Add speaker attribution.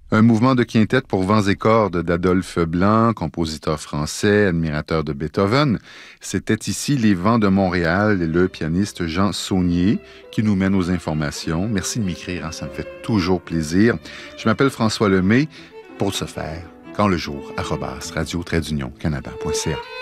Speaker 1: Un mouvement de quintette pour vents et cordes d'Adolphe Blanc, compositeur français, admirateur de Beethoven. C'était ici Les Vents de Montréal et le pianiste Jean Saunier qui nous mène aux informations. Merci de m'écrire, hein, ça me fait toujours plaisir. Je m'appelle François Lemay. Pour ce faire, quand le jour, @radio-canada.ca.